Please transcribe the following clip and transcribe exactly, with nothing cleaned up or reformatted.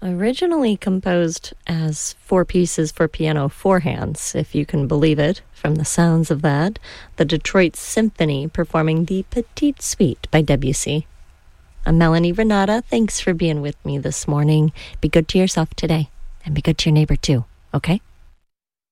Originally composed as four pieces for piano, four hands, if you can believe it, from the sounds of that, the Detroit Symphony performing the Petite Suite by Debussy. I'm Melanie Renata. Thanks for being with me this morning. Be good to yourself today, and be good to your neighbor too, okay?